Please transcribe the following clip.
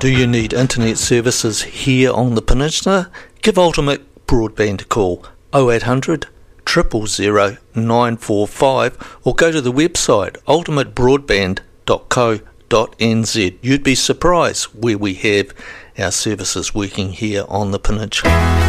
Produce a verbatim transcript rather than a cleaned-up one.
Do you need internet services here on the peninsula? Give Ultimate Broadband a call, oh eight hundred, zero zero zero, nine four five, or go to the website ultimate broadband dot co dot n z. You'd be surprised where we have our services working here on the peninsula.